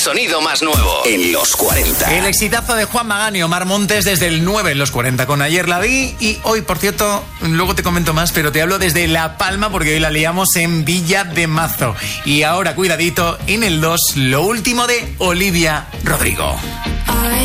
sonido más nuevo en los 40. El exitazo de Juan Magán y Omar Montes desde el 9 en los 40 con Ayer la vi. Y hoy, por cierto, luego te comento más, pero te hablo desde La Palma porque hoy la liamos en Villa de Mazo. Y ahora, cuidadito, en el 2, lo último de Olivia Rodrigo.